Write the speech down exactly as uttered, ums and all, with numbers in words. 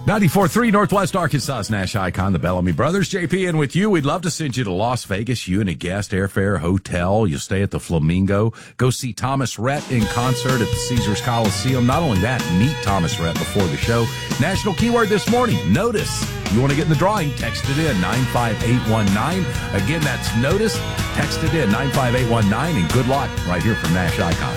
ninety-four point three Northwest Arkansas's Nash Icon, the Bellamy Brothers. J P in with you. We'd love to send you to Las Vegas. You and a guest, airfare, hotel. You'll stay at the Flamingo. Go see Thomas Rhett in concert at the Caesars Coliseum. Not only that, meet Thomas Rhett before the show. National keyword this morning, notice. You want to get in the drawing, text it in, nine five eight one nine. Again, that's notice. Text it in, nine five eight one nine, and good luck right here from Nash Icon.